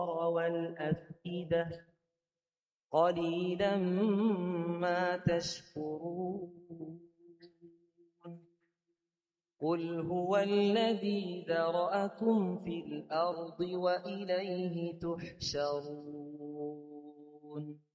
والأفئدة قليلا ما تشكرون قل هو الذي ذرأكم في الأرض وإليه تحشرون